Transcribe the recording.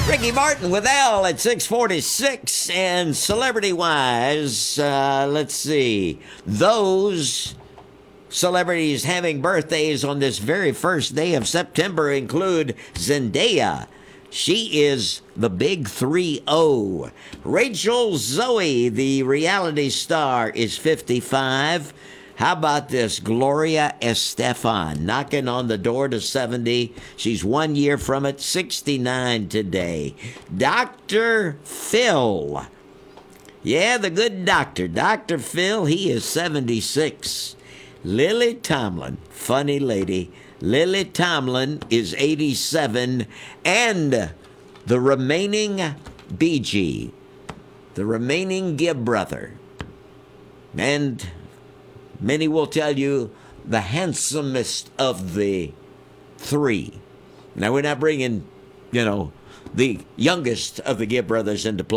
Ricky Martin with Al at 6:46, and celebrity-wise, let's see. Those celebrities having birthdays on this very first day of September include Zendaya. She is the big 3-0. Rachel Zoe, the reality star, is 55. How about this? Gloria Estefan, knocking on the door to 70. She's 1 year from it, 69 today. Dr. Phil. Yeah, the good doctor. Dr. Phil, he is 76. Lily Tomlin, funny lady. Lily Tomlin is 87. And the remaining BG, the remaining Gibb brother. And many will tell you the handsomest of the three. Now, we're not bringing, the youngest of the Gibb brothers into play.